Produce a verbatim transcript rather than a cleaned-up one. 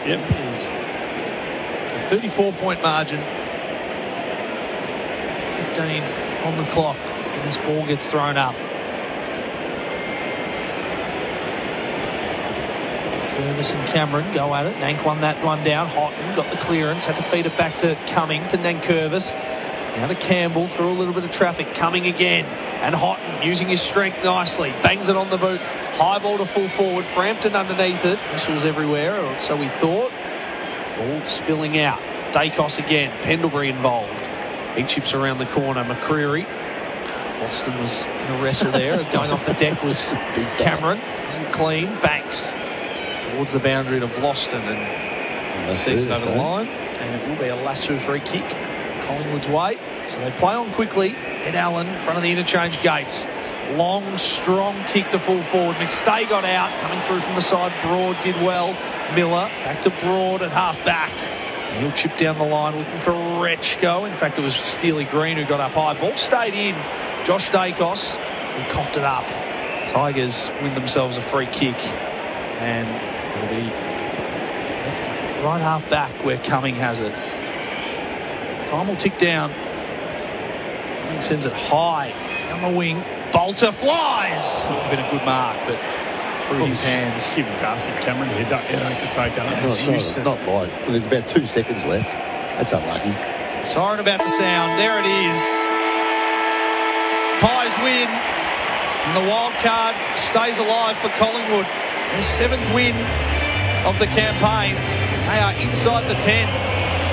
Yep. It is. thirty-four point margin. fifteen on the clock when this ball gets thrown up. Curvis and Cameron go at it. Nank won that one down. Houghton got the clearance, had to feed it back to Cumming, to Nankervis. Now to Campbell, through a little bit of traffic. Cumming again. And Houghton using his strength nicely. Bangs it on the boot. High ball to full forward. Frampton underneath it. This was everywhere, or so we thought. Ball spilling out. Dacos again. Pendlebury involved. He chips around the corner. McCreary. Foston was in a wrestle there. Going off the deck was Cameron. Wasn't clean. Banks towards the boundary of Vlosten, and sees it over the line, and it will be a lasso free kick Collingwood's way. So they play on quickly. Ed Allen in front of the interchange gates. Long, strong kick to full forward. McStay got out, coming through from the side. Broad did well. Miller back to Broad at half back. And he'll chip down the line looking for Rechko. In fact, it was Steely Green who got up high. Ball stayed in. Josh Dacos, he coughed it up. Tigers win themselves a free kick, and will be left right half back where Cumming has it. Time will tick down. Cumming sends it high down the wing. Bolter flies. Would have been a good mark, but through well, his hands. Giving Darcy Cameron a headache to take up. Not, not, not like well, there's about two seconds left. That's unlucky. Siren about to sound. There it is. Pies win. And the wild card stays alive for Collingwood. Their seventh win of the campaign. They are inside the ten.